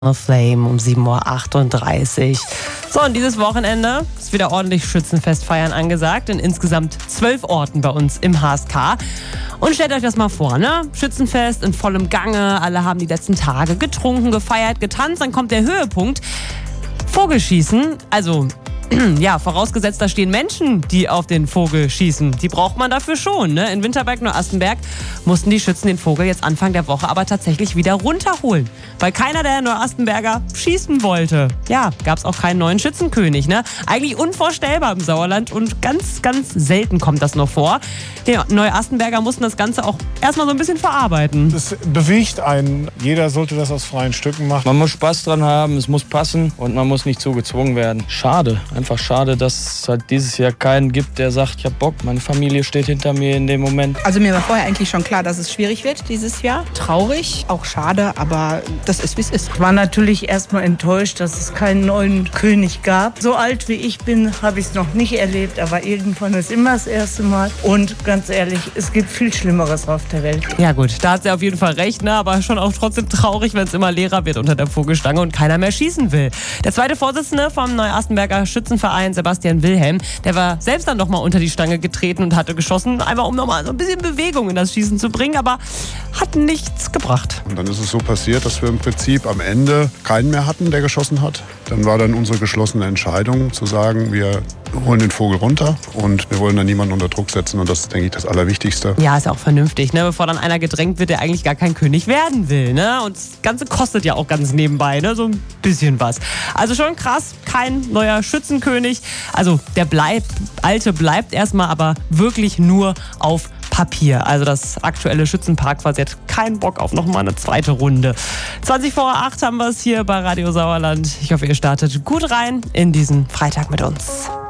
Flame um 7.38 Uhr. So, und dieses Wochenende ist wieder ordentlich Schützenfest feiern angesagt in insgesamt 12 Orten bei uns im HSK. Und stellt euch das mal vor, ne? Schützenfest in vollem Gange, alle haben die letzten Tage getrunken, gefeiert, getanzt, dann kommt der Höhepunkt. Vogelschießen, also ja, vorausgesetzt, da stehen Menschen, die auf den Vogel schießen. Die braucht man dafür schon, ne? In Winterberg, Neuastenberg mussten die Schützen den Vogel jetzt Anfang der Woche aber tatsächlich wieder runterholen. Weil keiner der Neuastenberger schießen wollte. Ja, gab's auch keinen neuen Schützenkönig, ne? Eigentlich unvorstellbar im Sauerland und ganz, ganz selten kommt das noch vor. Die Neuastenberger mussten das Ganze auch erstmal so ein bisschen verarbeiten. Das bewegt einen. Jeder sollte das aus freien Stücken machen. Man muss Spaß dran haben, es muss passen und man muss nicht so gezwungen werden. Schade. Einfach schade, dass es halt dieses Jahr keinen gibt, der sagt, ich hab Bock, meine Familie steht hinter mir in dem Moment. Also mir war vorher eigentlich schon klar, dass es schwierig wird dieses Jahr. Traurig, auch schade, aber das ist, wie es ist. Ich war natürlich erstmal enttäuscht, dass es keinen neuen König gab. So alt wie ich bin, habe ich es noch nicht erlebt, aber irgendwann ist immer das erste Mal. Und ganz ehrlich, es gibt viel Schlimmeres auf der Welt. Ja gut, da hat sie auf jeden Fall recht, ne? Aber schon auch trotzdem traurig, wenn es immer leerer wird unter der Vogelstange und keiner mehr schießen will. Der zweite Vorsitzende vom Neuastenberger Schützenverein, Sebastian Wilhelm, der war selbst dann nochmal unter die Stange getreten und hatte geschossen, einfach um nochmal so ein bisschen Bewegung in das Schießen zu bringen, aber hat nichts gebracht. Und dann ist es so passiert, dass wir im Prinzip am Ende keinen mehr hatten, der geschossen hat. Dann war dann unsere geschlossene Entscheidung zu sagen, wir holen den Vogel runter und wir wollen dann niemanden unter Druck setzen und das ist, denke ich, das Allerwichtigste. Ja, ist ja auch vernünftig, ne? Bevor dann einer gedrängt wird, der eigentlich gar kein König werden will, ne? Und das Ganze kostet ja auch ganz nebenbei, ne? So ein bisschen was. Also schon krass, kein neuer Schützenkönig. Also der alte bleibt erstmal, aber wirklich nur auf Papier. Also das aktuelle Schützenparkquartett, kein Bock auf nochmal eine zweite Runde. 20 vor 8 haben wir es hier bei Radio Sauerland. Ich hoffe, ihr startet gut rein in diesen Freitag mit uns.